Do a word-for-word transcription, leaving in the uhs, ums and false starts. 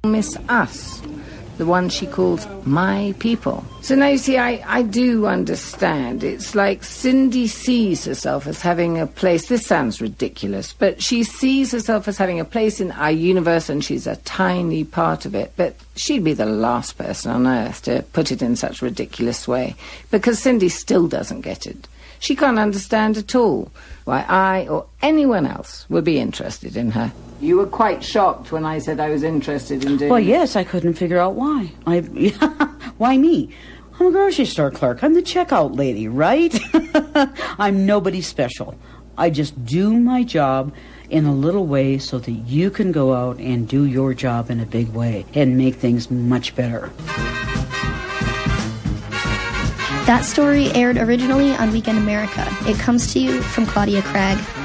Miss Us, the one she calls My People. So now you see, I, I do understand. It's like Cindy sees herself as having a place. This sounds ridiculous, but she sees herself as having a place in our universe, and she's a tiny part of it. But she'd be the last person on earth to put it in such a ridiculous way, because Cindy still doesn't get it. She can't understand at all why I or anyone else would be interested in her. You were quite shocked when I said I was interested in doing Well, it. yes, I couldn't figure out why. I, why me? I'm a grocery store clerk. I'm the checkout lady, right? I'm nobody special. I just do my job in a little way so that you can go out and do your job in a big way and make things much better. That story aired originally on Weekend America. It comes to you from Claudia Craig.